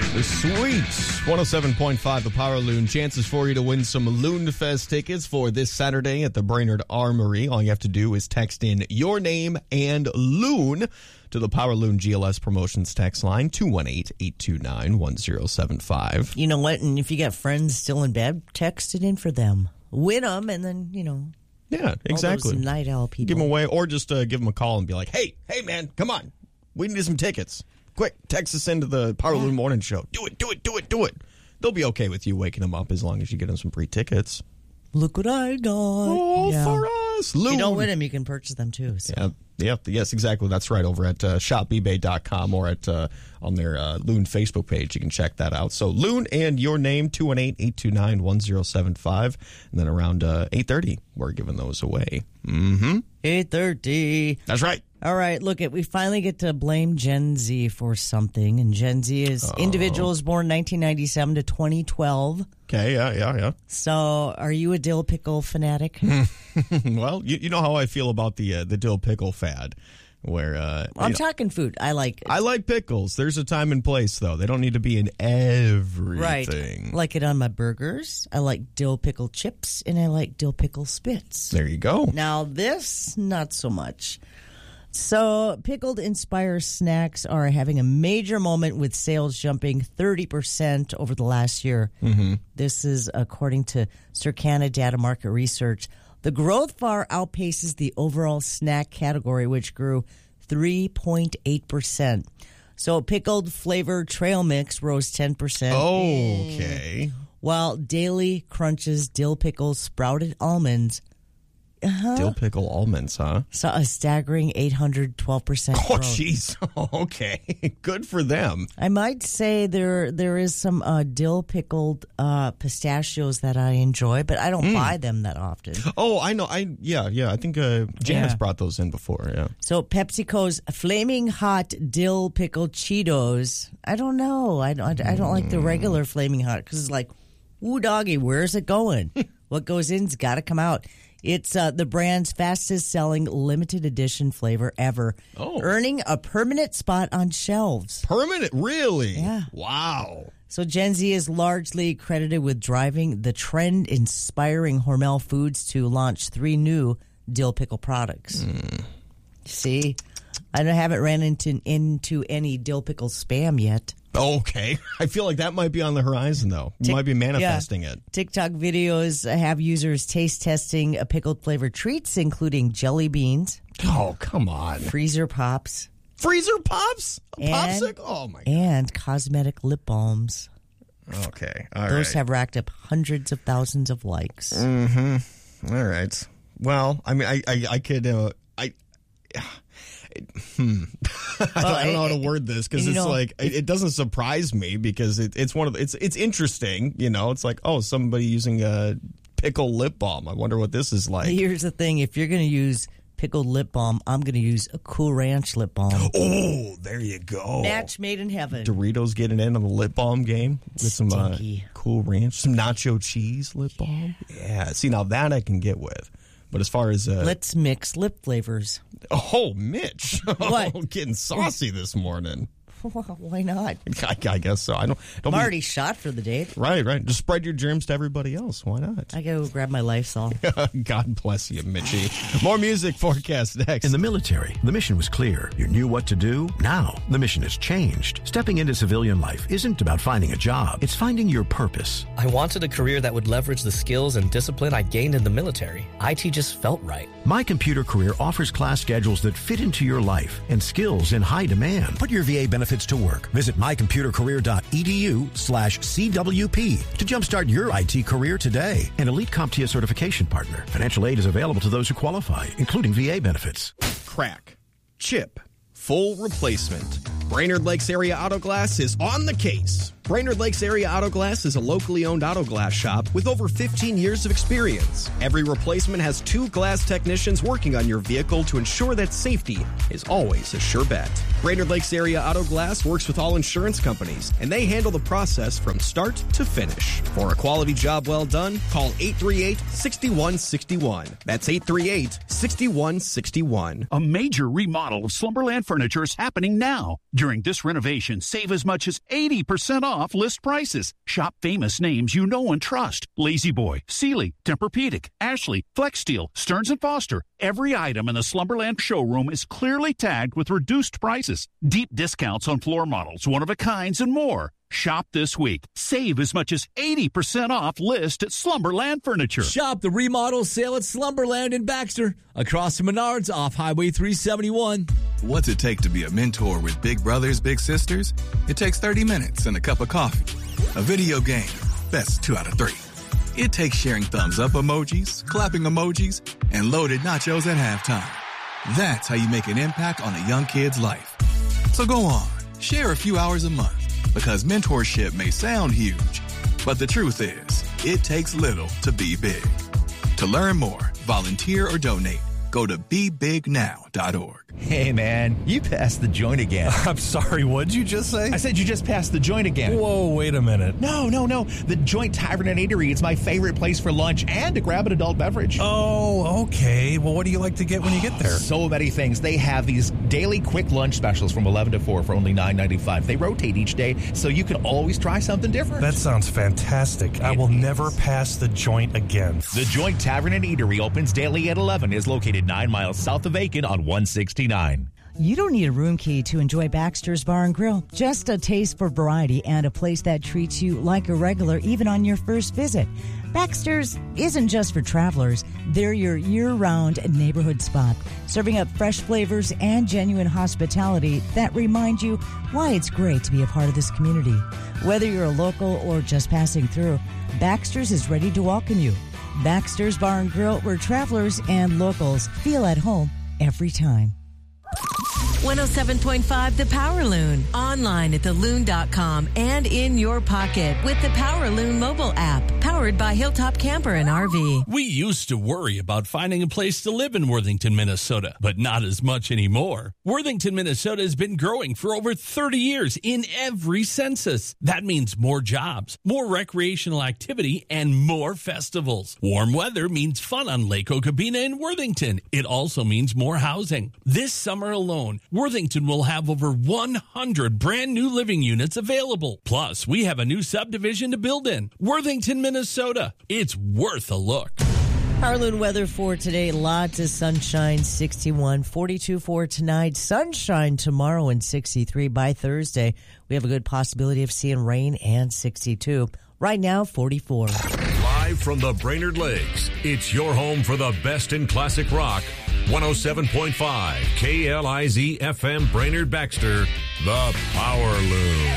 The Sweets, 107.5, the Power Loon. Chances for you to win some Loon Fest tickets for this Saturday at the Brainerd Armory. All you have to do is text in your name and Loon to the Power Loon GLS Promotions text line, 218-829-1075. You know what? And if you got friends still in bed, text it in for them. Win them, and then, Yeah, exactly. All those night owl people. Give them away, or just give them a call and be like, hey, man, come on. We need some tickets. Quick, text us into the Power Loon Morning Show. Do it. They'll be okay with you waking them up as long as you get them some free tickets. Look what I got. Oh, for us. Loon. If you don't win them, you can purchase them too. So. Yeah, yes, exactly. That's right. Over at shopebay.com or at on their Loon Facebook page. You can check that out. So Loon and your name, 218-829-1075. And then around 8:30, we're giving those away. 8:30. That's right. All right, we finally get to blame Gen Z for something. And Gen Z is individuals born 1997 to 2012. Okay, yeah. So are you a dill pickle fanatic? Well, you know how I feel about the dill pickle fad. Where I'm talking food. I like it. I like pickles. There's a time and place, though. They don't need to be in everything. Right. I like it on my burgers. I like dill pickle chips, and I like dill pickle spits. There you go. Now this, not so much. So pickled inspired snacks are having a major moment with sales jumping 30% over the last year. Mm-hmm. This is according to Circana Data Market Research. The growth far outpaces the overall snack category, which grew 3.8%. So pickled flavored trail mix rose 10%. Okay. While Daily Crunches dill pickles sprouted almonds. Dill pickle almonds, huh? Saw a staggering 812% growth. Oh, jeez. Okay. Good for them. I might say there is some dill pickled pistachios that I enjoy, but I don't buy them that often. Oh, I know. I think Janice brought those in before, yeah. So PepsiCo's Flaming Hot Dill Pickled Cheetos. I don't know. I don't like the regular Flaming Hot because it's like, ooh, doggy, where's it going? What goes in's got to come out. It's the brand's fastest-selling limited edition flavor ever, earning a permanent spot on shelves. Permanent? Really? Yeah. Wow. So Gen Z is largely credited with driving the trend, inspiring Hormel Foods to launch 3 new dill pickle products. See, I haven't ran into any dill pickle spam yet. Okay. I feel like that might be on the horizon, though. You might be manifesting it. TikTok videos have users taste testing pickled flavored treats, including jelly beans. Oh, come on. Freezer Pops. Freezer Pops? Popsicle? Oh, my God. And cosmetic lip balms. Okay. All right. Those have racked up hundreds of thousands of likes. Mm-hmm. All right. Well, I mean, I could... I don't know how to word this because it's like it doesn't surprise me because it's one of it's interesting, It's like, oh, somebody using a pickle lip balm. I wonder what this is like. Here's the thing: if you're going to use pickled lip balm, I'm going to use a Cool Ranch lip balm. Oh, there you go. Match made in heaven. Doritos getting in on the lip balm game with some Cool Ranch, some nacho cheese lip balm. Yeah, see now that I can get with. But as far as... let's mix lip flavors. Oh, Mitch. What? Getting saucy this morning. Why not? I guess so. I'm already shot for the day. Right. Just spread your germs to everybody else. Why not? I gotta go grab my Lysol. God bless you, Mitchie. More music forecast next. In the military, the mission was clear. You knew what to do. Now, the mission has changed. Stepping into civilian life isn't about finding a job. It's finding your purpose. I wanted a career that would leverage the skills and discipline I gained in the military. IT just felt right. My Computer Career offers class schedules that fit into your life and skills in high demand. Put your VA benefits to work. Visit mycomputercareer.edu/CWP to jumpstart your IT career today. An elite CompTIA certification partner. Financial aid is available to those who qualify, including VA benefits. Crack. Chip. Full replacement. Brainerd Lakes Area Auto Glass is on the case. Brainerd Lakes Area Auto Glass is a locally owned auto glass shop with over 15 years of experience. Every replacement has 2 glass technicians working on your vehicle to ensure that safety is always a sure bet. Brainerd Lakes Area Auto Glass works with all insurance companies, and they handle the process from start to finish. For a quality job well done, call 838-6161. That's 838-6161. A major remodel of Slumberland Furniture is happening now. During this renovation, save as much as 80% off list prices. Shop famous names you know and trust. Lazy Boy, Sealy, Tempur-Pedic, Ashley, Flex Steel, Stearns & Foster. Every item in the Slumberland showroom is clearly tagged with reduced prices. Deep discounts on floor models, one-of-a-kinds, and more. Shop this week. Save as much as 80% off list at Slumberland Furniture. Shop the remodel sale at Slumberland in Baxter, across from Menards off Highway 371. What's it take to be a mentor with big brothers, big sisters? It takes 30 minutes and a cup of coffee. A video game, best 2 out of 3. It takes sharing thumbs up emojis, clapping emojis, and loaded nachos at halftime. That's how you make an impact on a young kid's life. So go on, share a few hours a month, because mentorship may sound huge, but the truth is, it takes little to be big. To learn more, volunteer, or donate, go to BeBigNow.org. Hey, man, you passed the joint again. I'm sorry, what did you just say? I said you just passed the joint again. Whoa, wait a minute. No. The Joint Tavern and Eatery. It's my favorite place for lunch and to grab an adult beverage. Oh, okay. Well, what do you like to get when you get there? So many things. They have these daily quick lunch specials from 11 to 4 for only $9.95. They rotate each day, so you can always try something different. That sounds fantastic. I will never pass the Joint again. The Joint Tavern and Eatery opens daily at 11, is located 9 miles south of Aiken on 169. You don't need a room key to enjoy Baxter's Bar and Grill. Just a taste for variety and a place that treats you like a regular even on your first visit. Baxter's isn't just for travelers. They're your year-round neighborhood spot, serving up fresh flavors and genuine hospitality that remind you why it's great to be a part of this community. Whether you're a local or just passing through, Baxter's is ready to welcome you. Baxter's Bar and Grill, where travelers and locals feel at home every time. 107.5 The Power Loon. Online at theloon.com and in your pocket with the Power Loon mobile app. Powered by Hilltop Camper and RV. We used to worry about finding a place to live in Worthington, Minnesota, but not as much anymore. Worthington, Minnesota has been growing for over 30 years in every census. That means more jobs, more recreational activity, and more festivals. Warm weather means fun on Lake Okabena in Worthington. It also means more housing. This summer alone, Worthington will have over 100 brand new living units available. Plus, we have a new subdivision to build in. Worthington, Minnesota. It's worth a look. Harlan weather for today. Lots of sunshine, 61, 42 for tonight. Sunshine tomorrow and 63 by Thursday. We have a good possibility of seeing rain and 62. Right now, 44. Live from the Brainerd Lakes, it's your home for the best in classic rock. 107.5 KLIZ FM Brainerd Baxter, the Power Loon.